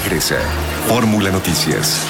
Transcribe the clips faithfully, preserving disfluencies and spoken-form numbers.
regresa. Fórmula Noticias.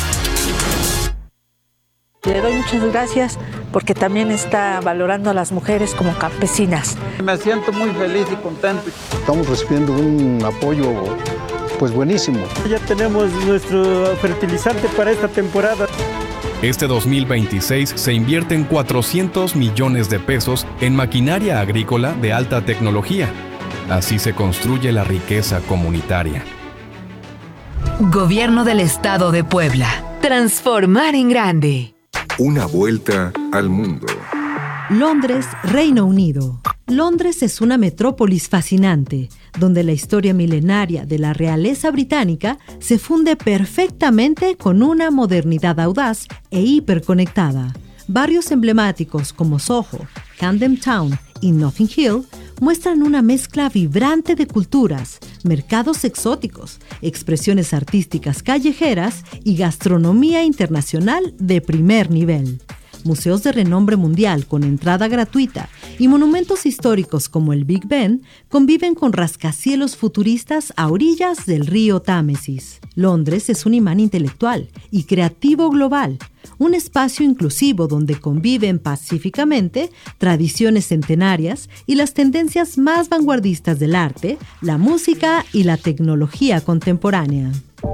Le doy muchas gracias porque también está valorando a las mujeres como campesinas. Me siento muy feliz y contento. Estamos recibiendo un apoyo pues buenísimo. Ya tenemos nuestro fertilizante para esta temporada. Este dos mil veintiséis se invierten cuatrocientos millones de pesos en maquinaria agrícola de alta tecnología. Así se construye la riqueza comunitaria. Gobierno del Estado de Puebla. Transformar en grande. Una vuelta al mundo. Londres, Reino Unido. Londres es una metrópolis fascinante, donde la historia milenaria de la realeza británica se funde perfectamente con una modernidad audaz e hiperconectada. Barrios emblemáticos como Soho, Camden Town y Notting Hill muestran una mezcla vibrante de culturas, mercados exóticos, expresiones artísticas callejeras y gastronomía internacional de primer nivel. Museos de renombre mundial con entrada gratuita y monumentos históricos como el Big Ben conviven con rascacielos futuristas a orillas del río Támesis. Londres es un imán intelectual y creativo global, un espacio inclusivo donde conviven pacíficamente tradiciones centenarias y las tendencias más vanguardistas del arte, la música y la tecnología contemporánea.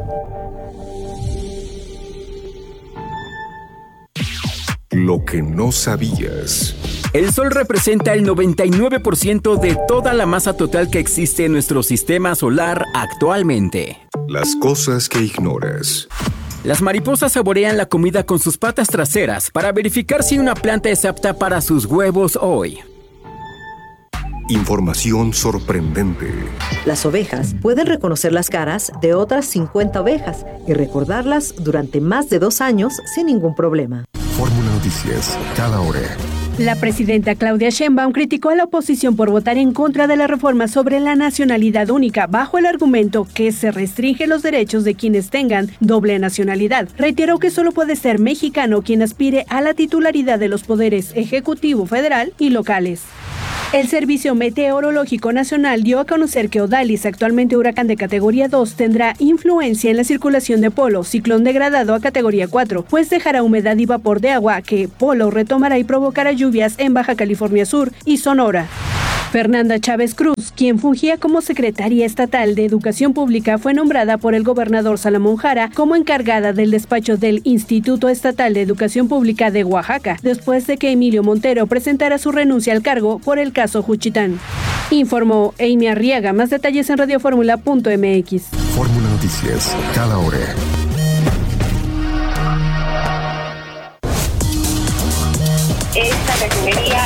Lo que no sabías. El Sol representa el noventa y nueve por ciento de toda la masa total que existe en nuestro sistema solar actualmente. Las cosas que ignoras. Las mariposas saborean la comida con sus patas traseras para verificar si una planta es apta para sus huevos hoy. Información sorprendente. Las ovejas pueden reconocer las caras de otras cincuenta ovejas y recordarlas durante más de dos años sin ningún problema. Fórmula Noticias, cada hora. La presidenta Claudia Sheinbaum criticó a la oposición por votar en contra de la reforma sobre la nacionalidad única bajo el argumento que se restringen los derechos de quienes tengan doble nacionalidad. Reiteró que solo puede ser mexicano quien aspire a la titularidad de los poderes ejecutivo, federal y locales. El Servicio Meteorológico Nacional dio a conocer que Odalis, actualmente huracán de categoría dos, tendrá influencia en la circulación de Polo, ciclón degradado a categoría cuatro, pues dejará humedad y vapor de agua que Polo retomará y provocará lluvias en Baja California Sur y Sonora. Fernanda Chávez Cruz, quien fungía como secretaria estatal de Educación Pública, fue nombrada por el gobernador Salomón Jara como encargada del despacho del Instituto Estatal de Educación Pública de Oaxaca, después de que Emilio Montero presentara su renuncia al cargo por el caso Juchitán. Informó Amy Arriaga. Más detalles en radioformula punto m x. Fórmula Noticias, cada hora. Esta refinería...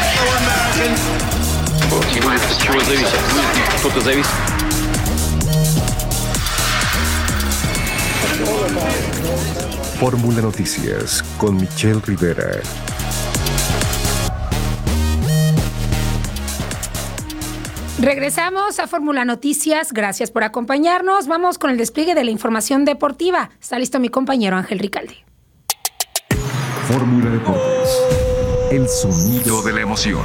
Fórmula Noticias con Michelle Rivera. Regresamos a Fórmula Noticias. Gracias por acompañarnos. Vamos con el despliegue de la información deportiva. Está listo mi compañero Ángel Ricalde. Fórmula Deportes. El sonido de la emoción.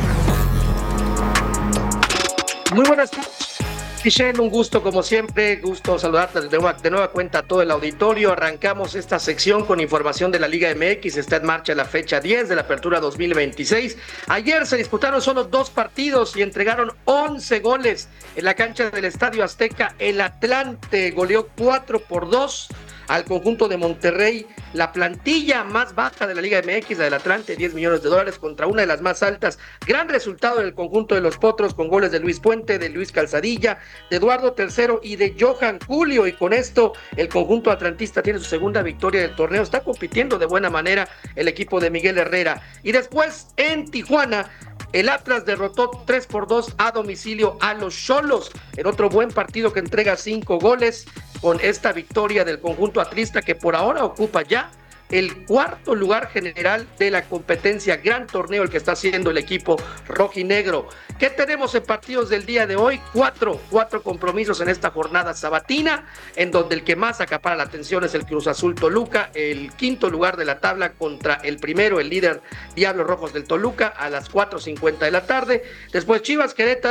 Muy buenas tardes, Michelle, un gusto como siempre, gusto saludarte de nueva, de nueva cuenta a todo el auditorio. Arrancamos esta sección con información de la Liga M X, está en marcha la fecha diez de la Apertura dos mil veintiséis. Ayer se disputaron solo dos partidos y entregaron once goles en la cancha del Estadio Azteca. El Atlante goleó cuatro por dos al conjunto de Monterrey. La plantilla más baja de la Liga M X, la del Atlante, diez millones de dólares contra una de las más altas. Gran resultado del conjunto de los Potros con goles de Luis Puente, de Luis Calzadilla, de Eduardo Tercero y de Johan Julio. Y con esto el conjunto atlantista tiene su segunda victoria del torneo. Está compitiendo de buena manera el equipo de Miguel Herrera. Y después en Tijuana, el Atlas derrotó tres por dos a domicilio a los Xolos, en otro buen partido que entrega cinco goles. Con esta victoria del conjunto atlista, que por ahora ocupa ya el cuarto lugar general de la competencia, gran torneo el que está haciendo el equipo rojinegro. ¿Qué tenemos en partidos del día de hoy? Cuatro, cuatro compromisos en esta jornada sabatina, en donde el que más acapara la atención es el Cruz Azul Toluca, el quinto lugar de la tabla contra el primero, el líder Diablos Rojos del Toluca, a las cuatro cincuenta de la tarde. Después Chivas Querétaro,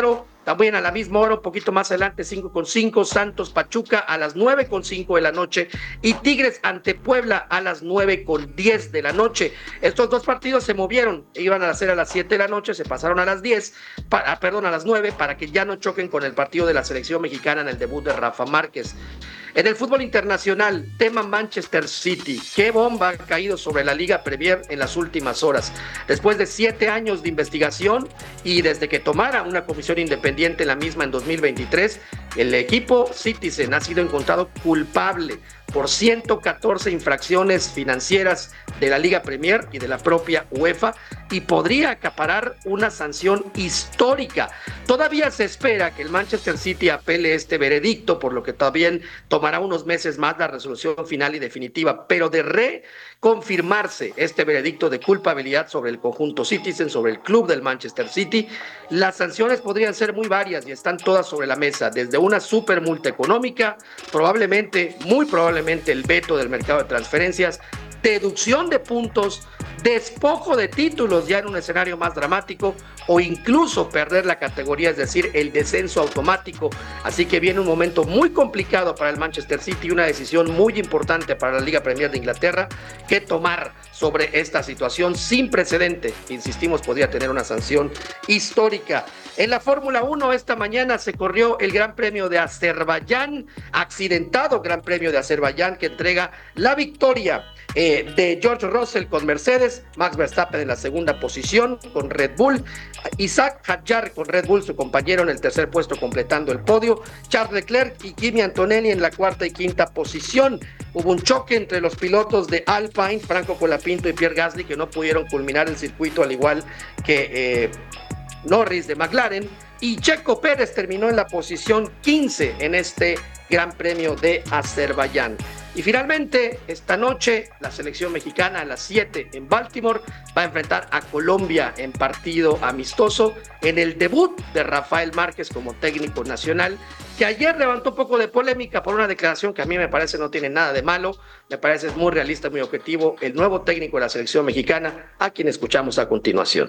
También a la misma hora, un poquito más adelante, cinco con cinco, Santos Pachuca a las nueve con cinco de la noche y Tigres ante Puebla a las nueve con diez de la noche. Estos dos partidos se movieron, iban a ser a las siete de la noche, se pasaron a las diez, para, perdón, a las nueve, para que ya no choquen con el partido de la selección mexicana en el debut de Rafa Márquez. En el fútbol internacional, tema Manchester City. Qué bomba ha caído sobre la Liga Premier en las últimas horas. Después de siete años de investigación y desde que tomara una comisión independiente la misma en dos mil veintitrés, el equipo Citizen ha sido encontrado culpable por ciento catorce infracciones financieras de la Liga Premier y de la propia UEFA y podría acaparar una sanción histórica. Todavía se espera que el Manchester City apele este veredicto, por lo que también tomará unos meses más la resolución final y definitiva, pero de reconfirmarse este veredicto de culpabilidad sobre el conjunto Citizen, sobre el club del Manchester City, las sanciones podrían ser muy varias y están todas sobre la mesa, desde una super multa económica, probablemente, muy probablemente el veto del mercado de transferencias, deducción de puntos, despojo de títulos ya en un escenario más dramático o incluso perder la categoría, es decir, el descenso automático. Así que viene un momento muy complicado para el Manchester City y una decisión muy importante para la Liga Premier de Inglaterra que tomar sobre esta situación sin precedente. Insistimos, podría tener una sanción histórica. En la Fórmula uno esta mañana se corrió el Gran Premio de Azerbaiyán, accidentado Gran Premio de Azerbaiyán que entrega la victoria eh, de George Russell con Mercedes, Max Verstappen en la segunda posición con Red Bull, Isaac Hadjar con Red Bull, su compañero en el tercer puesto completando el podio, Charles Leclerc y Kimi Antonelli en la cuarta y quinta posición. Hubo un choque entre los pilotos de Alpine, Franco Colapinto y Pierre Gasly, que no pudieron culminar el circuito al igual que eh, Norris de McLaren, y Checo Pérez terminó en la posición quince en este Gran Premio de Azerbaiyán. Y finalmente, esta noche, la selección mexicana a las siete en Baltimore va a enfrentar a Colombia en partido amistoso en el debut de Rafael Márquez como técnico nacional, que ayer levantó un poco de polémica por una declaración que a mí me parece no tiene nada de malo, me parece muy realista, muy objetivo, el nuevo técnico de la selección mexicana, a quien escuchamos a continuación.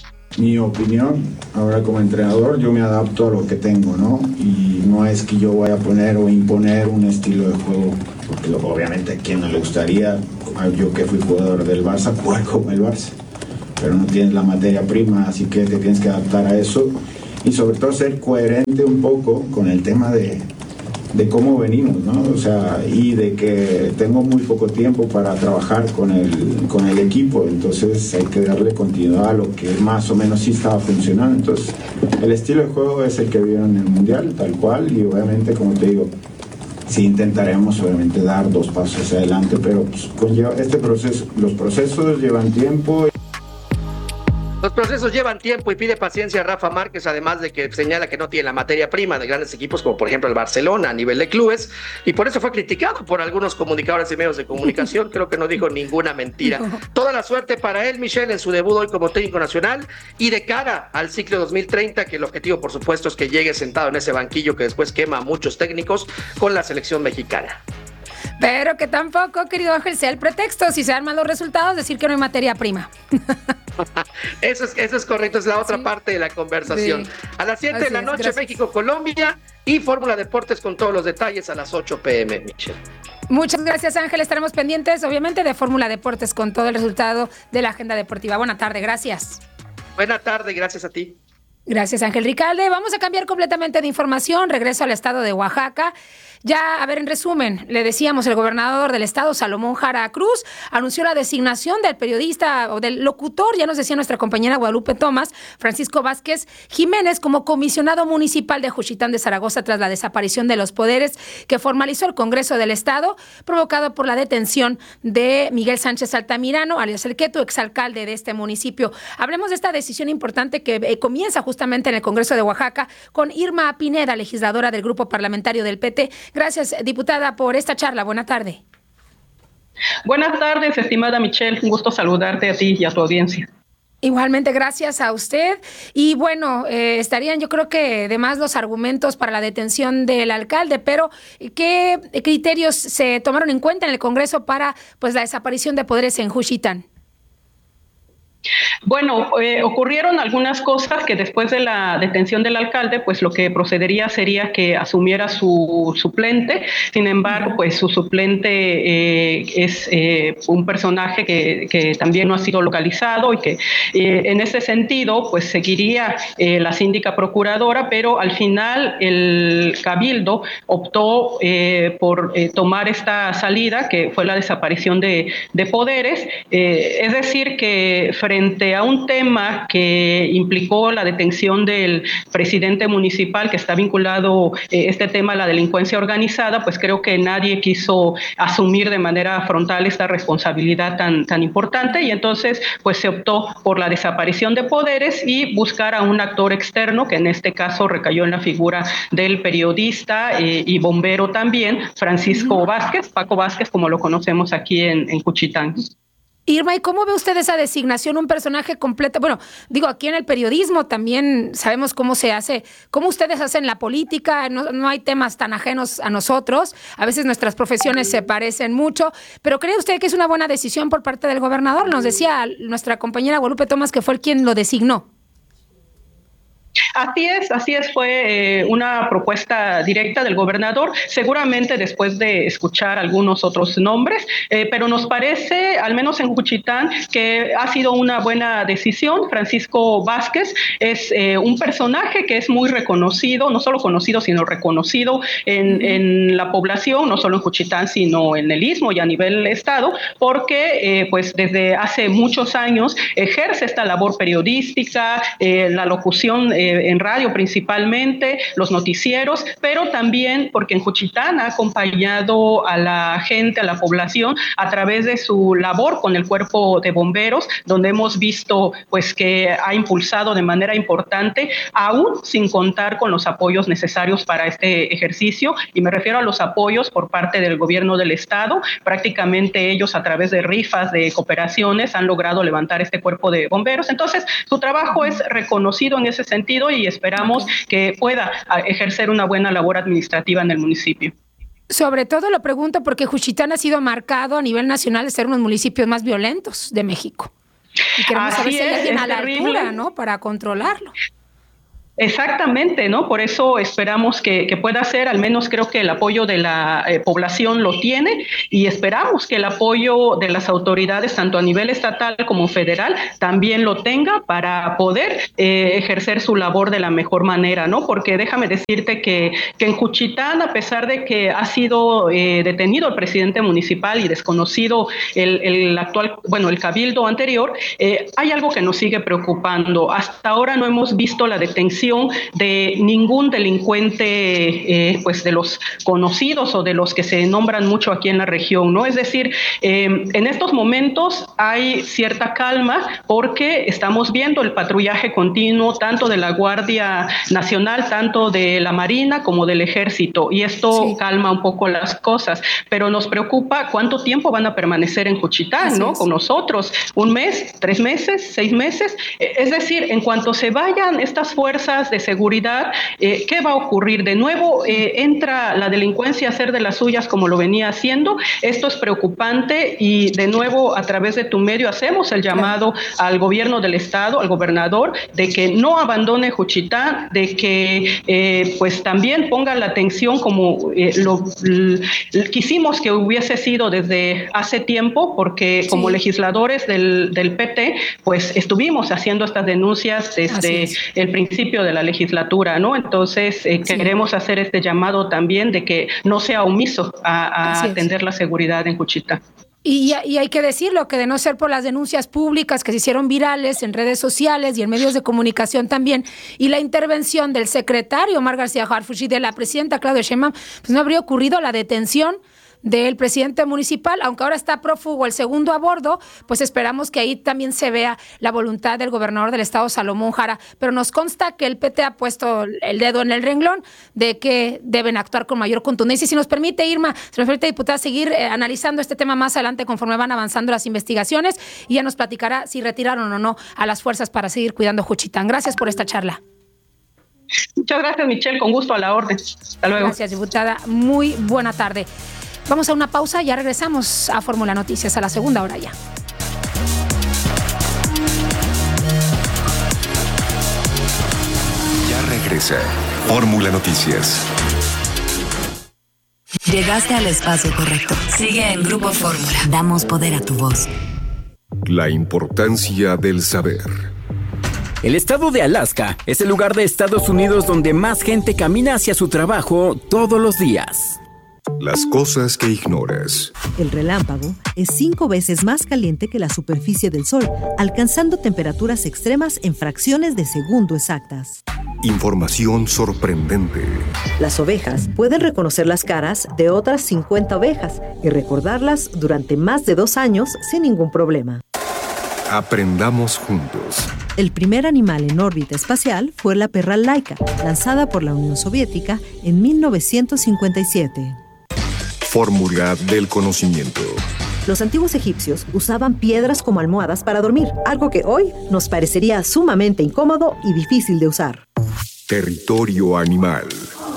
Mi opinión, ahora como entrenador, yo me adapto a lo que tengo, ¿no? Y no es que yo vaya a poner o imponer un estilo de juego, porque lo, obviamente a quien no le gustaría, yo que fui jugador del Barça, jugar como el Barça, pero no tienes la materia prima, así que te tienes que adaptar a eso y sobre todo ser coherente un poco con el tema de, de cómo venimos, ¿no? O sea, y de que tengo muy poco tiempo para trabajar con el, con el equipo, entonces hay que darle continuidad a lo que más o menos sí estaba funcionando. Entonces, el estilo de juego es el que vieron en el Mundial, tal cual, y obviamente, como te digo, sí intentaremos obviamente dar dos pasos hacia adelante, pero pues, conlleva este proceso, los procesos llevan tiempo. Los procesos llevan tiempo y pide paciencia a Rafa Márquez, además de que señala que no tiene la materia prima de grandes equipos como por ejemplo el Barcelona a nivel de clubes, y por eso fue criticado por algunos comunicadores y medios de comunicación. Creo que no dijo ninguna mentira. No. Toda la suerte para él, Michelle, en su debut hoy como técnico nacional y de cara al ciclo dos mil treinta, que el objetivo por supuesto es que llegue sentado en ese banquillo que después quema a muchos técnicos con la selección mexicana. Pero que tampoco, querido Ángel, sea el pretexto, si se dan malos resultados, decir que no hay materia prima. Eso es, eso es correcto, es la otra sí. parte de la conversación. Sí. A las siete de la noche, México-Colombia y Fórmula Deportes con todos los detalles a las ocho pm, Michelle. Muchas gracias, Ángel. Estaremos pendientes, obviamente, de Fórmula Deportes con todo el resultado de la agenda deportiva. Buena tarde, gracias. Buena tarde, gracias a ti. Gracias, Ángel Ricalde. Vamos a cambiar completamente de información. Regreso al estado de Oaxaca. Ya, a ver, en resumen, le decíamos, el gobernador del estado, Salomón Jara Cruz, anunció la designación del periodista o del locutor, ya nos decía nuestra compañera Guadalupe Tomás, Francisco Vázquez Jiménez, como comisionado municipal de Juchitán de Zaragoza tras la desaparición de los poderes que formalizó el Congreso del Estado, provocado por la detención de Miguel Sánchez Altamirano, alias El Queto, exalcalde de este municipio. Hablemos de esta decisión importante que eh, comienza justamente en el Congreso de Oaxaca con Irma Pineda, legisladora del Grupo Parlamentario del P T. Gracias, diputada, por esta charla. Buena tarde. Buenas tardes, estimada Michelle. Un gusto saludarte a ti y a tu audiencia. Igualmente, gracias a usted. Y bueno, eh, estarían yo creo que de más los argumentos para la detención del alcalde, pero ¿qué criterios se tomaron en cuenta en el Congreso para pues la desaparición de poderes en Juchitán? Bueno, eh, ocurrieron algunas cosas que después de la detención del alcalde, pues lo que procedería sería que asumiera su suplente. Sin embargo, pues su suplente eh, es eh, un personaje que, que también no ha sido localizado y que eh, en ese sentido, pues seguiría eh, la síndica procuradora, pero al final el cabildo optó eh, por eh, tomar esta salida, que fue la desaparición de, de poderes. Eh, es decir, que frente a un tema que implicó la detención del presidente municipal, que está vinculado eh, este tema a la delincuencia organizada, pues creo que nadie quiso asumir de manera frontal esta responsabilidad tan, tan importante, y entonces pues se optó por la desaparición de poderes y buscar a un actor externo, que en este caso recayó en la figura del periodista eh, y bombero también, Francisco Vázquez, Paco Vázquez, como lo conocemos aquí en, en Juchitán. Irma, ¿y cómo ve usted esa designación? Un personaje completo, bueno, digo, aquí en el periodismo también sabemos cómo se hace, cómo ustedes hacen la política, no, no hay temas tan ajenos a nosotros, a veces nuestras profesiones se parecen mucho, pero ¿cree usted que es una buena decisión por parte del gobernador? Nos decía nuestra compañera Guadalupe Tomás que fue el quien lo designó. Así es, así es, fue eh, una propuesta directa del gobernador, seguramente después de escuchar algunos otros nombres, eh, pero nos parece, al menos en Juchitán, que ha sido una buena decisión. Francisco Vázquez es eh, un personaje que es muy reconocido, no solo conocido, sino reconocido en, en la población, no solo en Juchitán, sino en el Istmo y a nivel estado, porque eh, pues desde hace muchos años ejerce esta labor periodística, eh, la locución eh, en radio principalmente, los noticieros, pero también porque en Juchitán ha acompañado a la gente, a la población, a través de su labor con el cuerpo de bomberos, donde hemos visto pues que ha impulsado de manera importante, aún sin contar con los apoyos necesarios para este ejercicio, y me refiero a los apoyos por parte del gobierno del estado. Prácticamente ellos, a través de rifas, de cooperaciones, han logrado levantar este cuerpo de bomberos. Entonces, su trabajo es reconocido en ese sentido y esperamos que pueda ejercer una buena labor administrativa en el municipio. Sobre todo lo pregunto porque Juchitán ha sido marcado a nivel nacional de ser uno de los municipios más violentos de México. Y queremos Así saber si hay es, alguien es a la terrible. altura, ¿no?, para controlarlo. Exactamente, ¿no? Por eso esperamos que, que pueda ser, al menos creo que el apoyo de la eh, población lo tiene, y esperamos que el apoyo de las autoridades, tanto a nivel estatal como federal, también lo tenga para poder eh, ejercer su labor de la mejor manera, ¿no? Porque déjame decirte que, que en Juchitán, a pesar de que ha sido eh, detenido el presidente municipal y desconocido el, el actual, bueno, el cabildo anterior, eh, hay algo que nos sigue preocupando. Hasta ahora no hemos visto la detención de ningún delincuente, eh, pues de los conocidos o de los que se nombran mucho aquí en la región, ¿no? Es decir, eh, en estos momentos hay cierta calma porque estamos viendo el patrullaje continuo tanto de la Guardia Nacional, tanto de la Marina como del Ejército, y esto sí calma un poco las cosas, pero nos preocupa cuánto tiempo van a permanecer en Juchitán, Así ¿no? Es. Con nosotros, un mes, tres meses, seis meses, es decir, en cuanto se vayan estas fuerzas de seguridad, eh, ¿qué va a ocurrir? De nuevo eh, entra la delincuencia a hacer de las suyas como lo venía haciendo. Esto es preocupante y de nuevo a través de tu medio hacemos el llamado al gobierno del estado, al gobernador, de que no abandone Juchitán, de que eh, pues también ponga la atención como eh, lo, l, quisimos que hubiese sido desde hace tiempo, porque como sí. legisladores del, del P T, pues estuvimos haciendo estas denuncias desde el principio de la legislatura, ¿no? Entonces, eh, sí. queremos hacer este llamado también de que no sea omiso a, a atender la seguridad en Juchitán. Y, y hay que decirlo, que de no ser por las denuncias públicas que se hicieron virales en redes sociales y en medios de comunicación también, y la intervención del secretario Omar García Harfuch y de la presidenta Claudia Sheinbaum, pues no habría ocurrido la detención del presidente municipal, aunque ahora está prófugo el segundo a bordo, pues esperamos que ahí también se vea la voluntad del gobernador del estado, Salomón Jara, pero nos consta que el P T ha puesto el dedo en el renglón de que deben actuar con mayor contundencia. Y si nos permite, Irma, si nos permite, diputada, seguir eh, analizando este tema más adelante conforme van avanzando las investigaciones, y ya nos platicará si retiraron o no a las fuerzas para seguir cuidando Juchitán. Gracias por esta charla. Muchas gracias, Michelle, con gusto a la orden. Hasta luego. Gracias, diputada. Muy buena tarde. Vamos a una pausa, ya regresamos a Fórmula Noticias a la segunda hora ya. mesa. Fórmula Noticias. Llegaste al espacio correcto. Sigue en Grupo Fórmula. Damos poder a tu voz. La importancia del saber. El estado de Alaska es el lugar de Estados Unidos donde más gente camina hacia su trabajo todos los días. Las cosas que ignoras. El relámpago es cinco veces más caliente que la superficie del Sol, alcanzando temperaturas extremas en fracciones de segundo exactas. Información sorprendente. Las ovejas pueden reconocer las caras de otras cincuenta ovejas y recordarlas durante más de dos años sin ningún problema. Aprendamos juntos. El primer animal en órbita espacial fue la perra Laika, lanzada por la Unión Soviética en mil novecientos cincuenta y siete. Fórmula del conocimiento. Los antiguos egipcios usaban piedras como almohadas para dormir, algo que hoy nos parecería sumamente incómodo y difícil de usar. Territorio animal.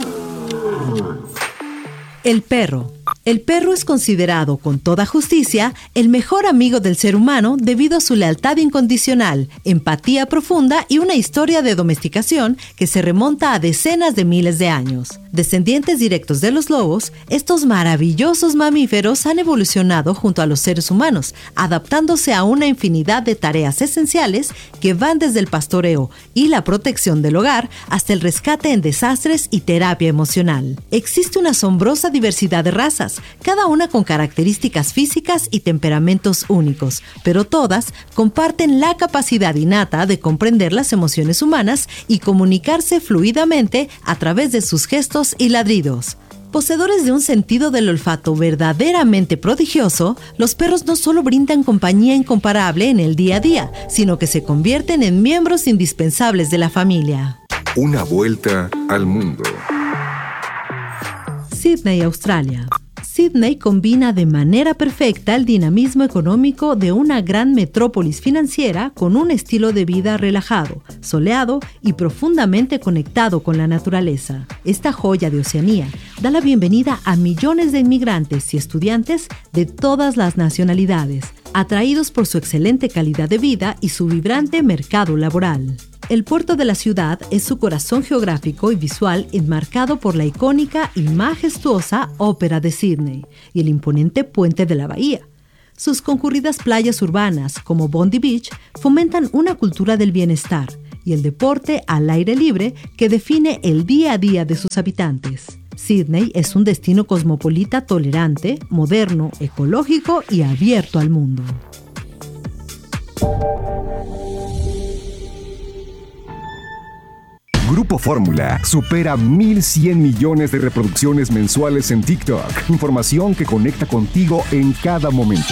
El perro. El perro es considerado, con toda justicia, el mejor amigo del ser humano debido a su lealtad incondicional, empatía profunda y una historia de domesticación que se remonta a decenas de miles de años. Descendientes directos de los lobos, estos maravillosos mamíferos han evolucionado junto a los seres humanos, adaptándose a una infinidad de tareas esenciales que van desde el pastoreo y la protección del hogar hasta el rescate en desastres y terapia emocional. Existe una asombrosa diversidad de razas, cada una con características físicas y temperamentos únicos, pero todas comparten la capacidad innata de comprender las emociones humanas y comunicarse fluidamente a través de sus gestos y ladridos. Poseedores de un sentido del olfato verdaderamente prodigioso, los perros no solo brindan compañía incomparable en el día a día, sino que se convierten en miembros indispensables de la familia. Una vuelta al mundo. Sydney, Australia. Sydney combina de manera perfecta el dinamismo económico de una gran metrópolis financiera con un estilo de vida relajado, soleado y profundamente conectado con la naturaleza. Esta joya de Oceanía da la bienvenida a millones de inmigrantes y estudiantes de todas las nacionalidades, atraídos por su excelente calidad de vida y su vibrante mercado laboral. El puerto de la ciudad es su corazón geográfico y visual enmarcado por la icónica y majestuosa Ópera de Sydney y el imponente puente de la bahía. Sus concurridas playas urbanas, como Bondi Beach, fomentan una cultura del bienestar y el deporte al aire libre que define el día a día de sus habitantes. Sydney es un destino cosmopolita tolerante, moderno, ecológico y abierto al mundo. Grupo Fórmula supera mil cien millones de reproducciones mensuales en TikTok. Información que conecta contigo en cada momento.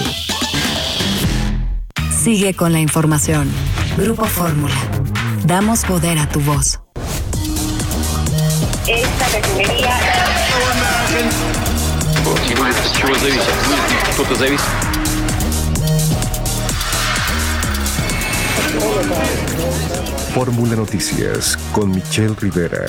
Sigue con la información. Grupo Fórmula. Damos poder a tu voz. Esta refinería... Fórmula Noticias con Michelle Rivera.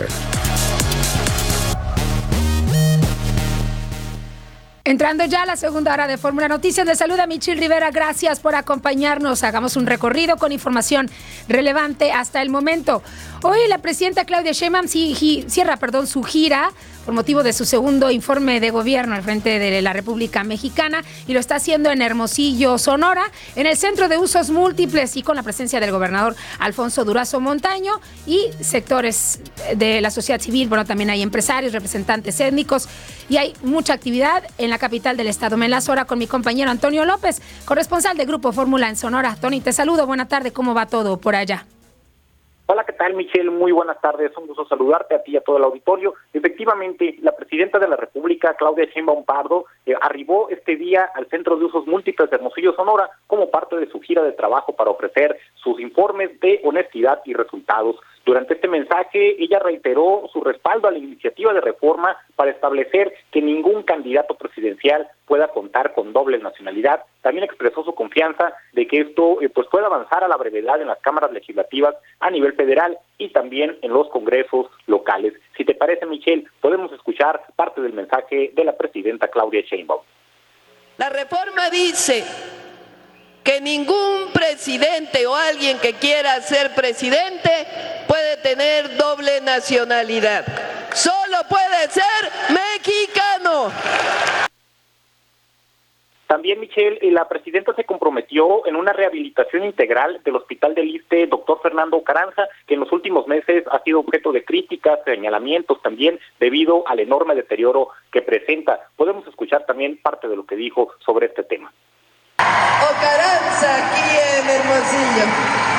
Entrando ya a la segunda hora de Fórmula Noticias, le saluda Michelle Rivera. Gracias por acompañarnos. Hagamos un recorrido con información relevante hasta el momento. Hoy la presidenta Claudia Sheinbaum cierra perdón, su gira por motivo de su segundo informe de gobierno al frente de la República Mexicana y lo está haciendo en Hermosillo, Sonora, en el Centro de Usos Múltiples y con la presencia del gobernador Alfonso Durazo Montaño y sectores de la sociedad civil. Bueno, también hay empresarios, representantes étnicos y hay mucha actividad en la capital del estado. Me enlazo ahora con mi compañero Antonio López, corresponsal de Grupo Fórmula en Sonora. Tony, te saludo. Buena tarde. ¿Cómo va todo por allá? Hola, ¿qué tal, Michelle? Muy buenas tardes. Un gusto saludarte a ti y a todo el auditorio. Efectivamente, la presidenta de la República, Claudia Sheinbaum Pardo, eh, arribó este día al Centro de Usos Múltiples de Hermosillo, Sonora, como parte de su gira de trabajo para ofrecer sus informes de honestidad y resultados. Durante este mensaje, ella reiteró su respaldo a la iniciativa de reforma para establecer que ningún candidato presidencial pueda contar con doble nacionalidad. También expresó su confianza de que esto eh, pues pueda avanzar a la brevedad en las cámaras legislativas a nivel federal y también en los congresos locales. Si te parece, Michelle, podemos escuchar parte del mensaje de la presidenta Claudia Sheinbaum. La reforma dice que ningún presidente o alguien que quiera ser presidente puede tener doble nacionalidad. Solo puede ser mexicano. También, Michelle, la presidenta se comprometió en una rehabilitación integral del Hospital del Iste, doctor Fernando Carranza, que en los últimos meses ha sido objeto de críticas, señalamientos también, debido al enorme deterioro que presenta. Podemos escuchar también parte de lo que dijo sobre este tema. O Carranza aquí en Hermosillo.